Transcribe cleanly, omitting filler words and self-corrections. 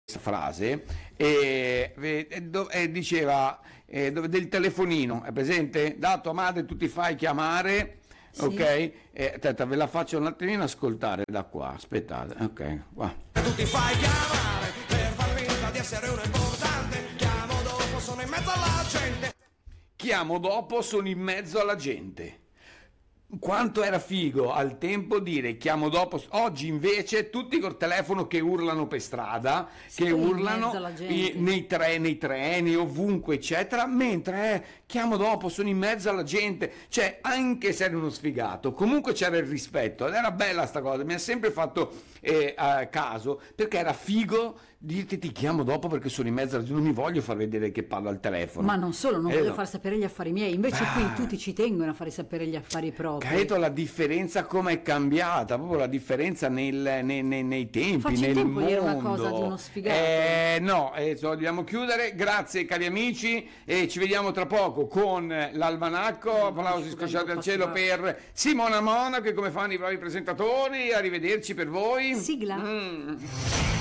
frase e diceva del telefonino, è presente? Dato a madre tu ti fai chiamare, sì. Ok? Aspetta, ve la faccio un attimino ascoltare da qua, aspettate, ok, qua. Tu ti fai chiamare per far finta di essere uno importante, chiamo dopo, sono in mezzo alla gente. Chiamo dopo, sono in mezzo alla gente. Quanto era figo al tempo dire chiamo dopo. Oggi invece tutti col telefono che urlano per strada, sì, che urlano nei treni, ovunque eccetera, mentre chiamo dopo, sono in mezzo alla gente. Cioè, anche se eri uno sfigato, comunque c'era il rispetto ed era bella sta cosa, mi ha sempre fatto caso, perché era figo dirti ti chiamo dopo perché sono in mezzo alla gente, non mi voglio far vedere che parlo al telefono. Ma non solo, non voglio far sapere gli affari miei, invece qui tutti ci tengono a fare sapere gli affari propri. Capito la differenza come è cambiata, proprio la differenza nei tempi, Facci nel tempo mondo. Era una cosa di uno sfigato. No, dobbiamo chiudere. Grazie cari amici e ci vediamo tra poco con l'almanacco. Applausi scocciati al cielo per Simona Monaco, che come fanno i bravi presentatori. Arrivederci per voi. Sigla.